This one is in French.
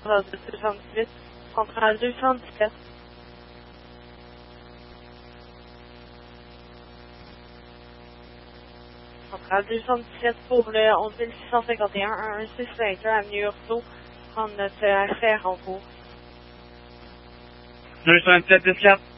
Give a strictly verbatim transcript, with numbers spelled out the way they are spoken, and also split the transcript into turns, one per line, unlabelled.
deux cent dix-huit, centrale deux cent dix-sept. Centrale deux cent dix-sept pour le onze mille six cent cinquante et un, un un six Slater, avenue Urso, prendre notre accès en cours.
deux cent dix-sept, dix-quatre.